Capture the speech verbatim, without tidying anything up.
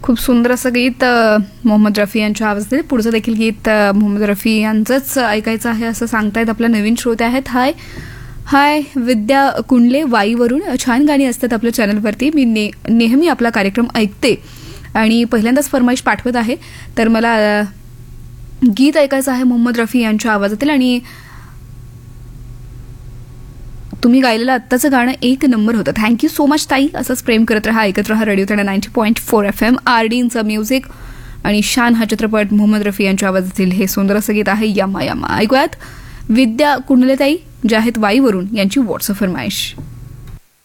खूप सुंदर असं गीत मोहम्मद रफी यांच्या आवाजात. पुढचं देखील गीत मोहम्मद रफी यांचंच ऐकायचं आहे असं सांगतायत आपल्या नवीन श्रोते आहेत. हाय हाय विद्या कुंडले वाईवरून. छान गाणी असतात आपल्या चॅनलवरती. मी ने नेहमी आपला कार्यक्रम ऐकते आणि पहिल्यांदाच फरमाईश पाठवत आहे. तर मला गीत ऐकायचं आहे मोहम्मद रफी यांच्या आवाजातील आणि तुम्ही गायलेलं आत्ताचं गाणं एक नंबर होतं. थँक्यू सो मच ताई. असंच प्रेम करत राहा, ऐकत राहा रेडिओ तडा ninety point four F M. R डींचं music आणि शान हा चित्रपट मोहम्मद रफी यांच्या आवाजातील हे सुंदर असं गीत आहे यमा यमा. ऐकूयात विद्या कुंडलेताई ज्या आहेत वाईवरून यांची व्हॉट्सअप फरमाईश.